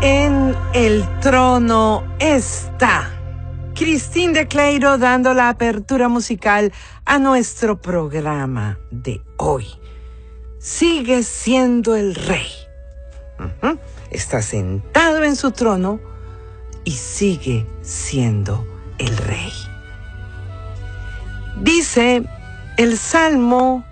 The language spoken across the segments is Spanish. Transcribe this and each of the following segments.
En el trono está Cristín de Cleiro dando la apertura musical a nuestro programa de hoy. Sigue siendo el rey. Está sentado en su trono y sigue siendo el rey. Dice el Salmo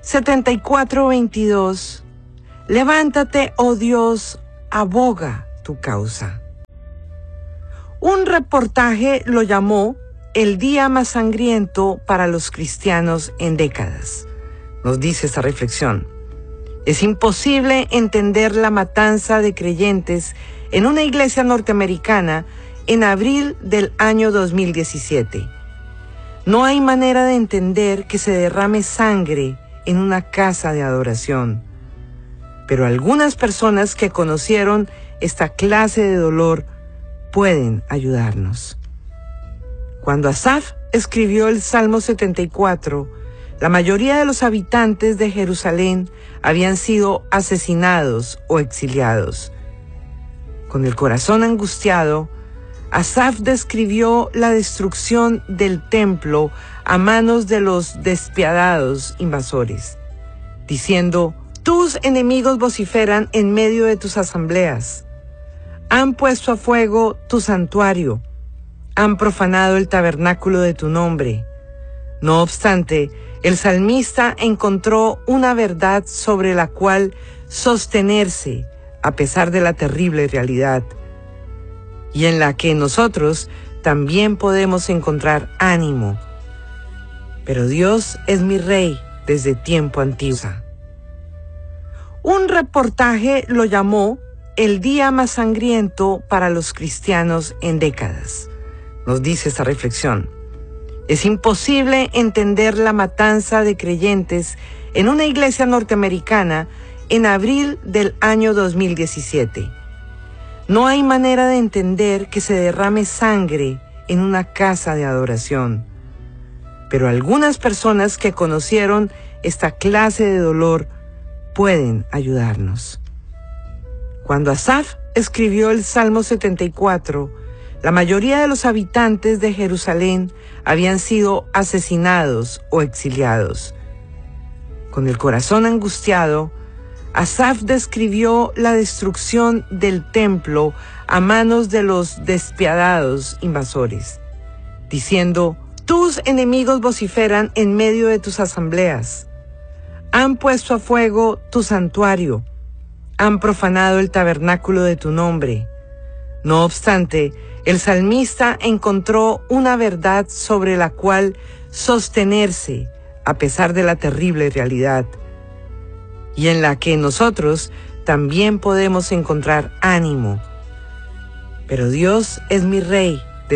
74:22, levántate, oh Dios, aboga tu causa. Un reportaje lo llamó el día más sangriento para los cristianos en décadas. Nos dice esta reflexión. Es imposible entender la matanza de creyentes en una iglesia norteamericana en abril del año 2017. No hay manera de entender que se derrame sangre en una casa de adoración. Pero algunas personas que conocieron esta clase de dolor pueden ayudarnos. Cuando Asaf escribió el Salmo 74, la mayoría de los habitantes de Jerusalén habían sido asesinados o exiliados. Con el corazón angustiado, Asaf describió la destrucción del templo a manos de los despiadados invasores, diciendo: tus enemigos vociferan en medio de tus asambleas. Han puesto a fuego tu santuario. Han profanado el tabernáculo de tu nombre. No obstante, el salmista encontró una verdad sobre la cual sostenerse a pesar de la terrible realidad, y en la que nosotros también podemos encontrar ánimo. Pero Dios es mi rey desde tiempo antiguo. Un reportaje lo llamó el día más sangriento para los cristianos en décadas. Nos dice esta reflexión. Es imposible entender la matanza de creyentes en una iglesia norteamericana en abril del año 2017. No hay manera de entender que se derrame sangre en una casa de adoración. Pero algunas personas que conocieron esta clase de dolor pueden ayudarnos. Cuando Asaf escribió el Salmo 74, la mayoría de los habitantes de Jerusalén habían sido asesinados o exiliados. Con el corazón angustiado, Asaf describió la destrucción del templo a manos de los despiadados invasores, diciendo: tus enemigos vociferan en medio de tus asambleas. Han puesto a fuego tu santuario. Han profanado el tabernáculo de tu nombre. No obstante, el salmista encontró una verdad sobre la cual sostenerse a pesar de la terrible realidad, y en la que nosotros también podemos encontrar ánimo. Pero Dios es mi rey